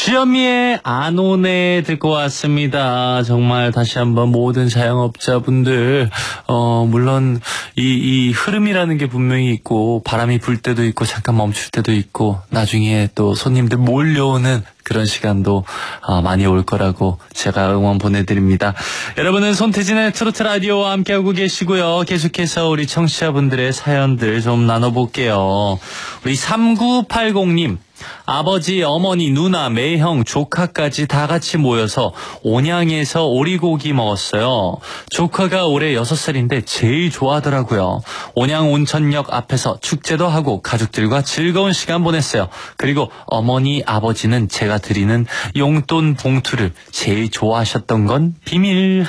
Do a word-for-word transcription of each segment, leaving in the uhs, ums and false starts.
주현미의 안 오네 듣고 왔습니다. 정말 다시 한번 모든 자영업자분들 어 물론 이, 이 흐름이라는 게 분명히 있고 바람이 불 때도 있고 잠깐 멈출 때도 있고 나중에 또 손님들 몰려오는 그런 시간도 어, 많이 올 거라고 제가 응원 보내드립니다. 여러분은 손태진의 트로트 라디오와 함께하고 계시고요. 계속해서 우리 청취자분들의 사연들 좀 나눠볼게요. 우리 삼구팔공님 아버지, 어머니, 누나, 매형, 조카까지 다 같이 모여서 온양에서 오리고기 먹었어요. 조카가 올해 여섯 살인데 제일 좋아하더라고요. 온양 온천역 앞에서 축제도 하고 가족들과 즐거운 시간 보냈어요. 그리고 어머니, 아버지는 제가 드리는 용돈 봉투를 제일 좋아하셨던 건 비밀.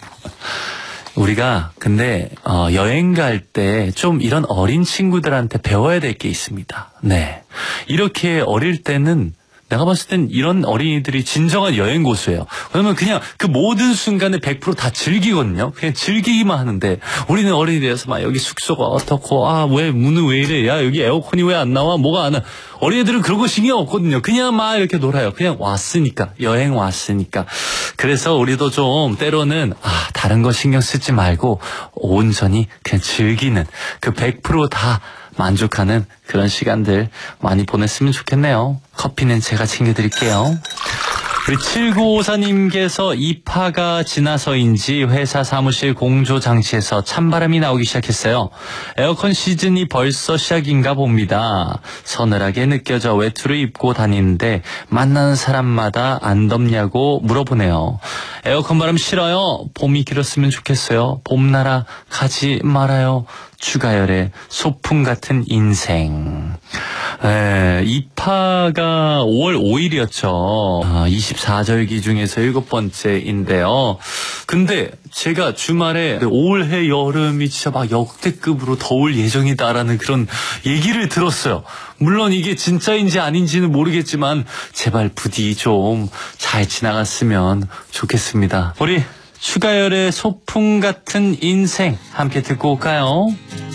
우리가 근데 어, 여행 갈 때 좀 이런 어린 친구들한테 배워야 될 게 있습니다. 네, 이렇게 어릴 때는 내가 봤을 땐 이런 어린이들이 진정한 여행 고수예요. 왜냐면 그냥 그 모든 순간을 백 퍼센트 다 즐기거든요. 그냥 즐기기만 하는데 우리는 어린이들에서 막 여기 숙소가 어떻고 아 왜 문은 왜 이래 야 여기 에어컨이 왜 안 나와 뭐가 안 나. 어린이들은 그런 거 신경 없거든요. 그냥 막 이렇게 놀아요. 그냥 왔으니까 여행 왔으니까. 그래서 우리도 좀 때로는 아 다른 거 신경 쓰지 말고 온전히 그냥 즐기는 그 백 퍼센트 다 만족하는 그런 시간들 많이 보냈으면 좋겠네요. 커피는 제가 챙겨드릴게요. 우리 칠구오사님께서 입하가 지나서인지 회사 사무실 공조 장치에서 찬바람이 나오기 시작했어요. 에어컨 시즌이 벌써 시작인가 봅니다. 서늘하게 느껴져 외투를 입고 다니는데 만나는 사람마다 안 덥냐고 물어보네요. 에어컨 바람 싫어요. 봄이 길었으면 좋겠어요. 봄나라 가지 말아요. 추가열의 소풍 같은 인생. 에, 입하가 오월 오일이었죠. 아, 이십사 절기 중에서 일곱 번째인데요. 근데 제가 주말에 올해 여름이 진짜 막 역대급으로 더울 예정이다라는 그런 얘기를 들었어요. 물론 이게 진짜인지 아닌지는 모르겠지만 제발 부디 좀 잘 지나갔으면 좋겠습니다. 우리 추가열의 소풍 같은 인생 함께 듣고 올까요?